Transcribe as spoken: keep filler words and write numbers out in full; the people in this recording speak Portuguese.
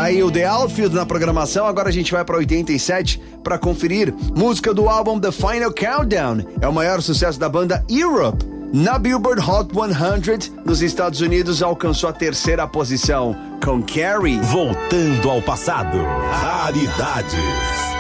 Tá aí o The Outfield na programação. Agora a gente vai pra oitenta e sete pra conferir música do álbum The Final Countdown. É o maior sucesso da banda Europe. Na Billboard Hot cem nos Estados Unidos alcançou a terceira posição com Carrie. Voltando ao passado. Raridades.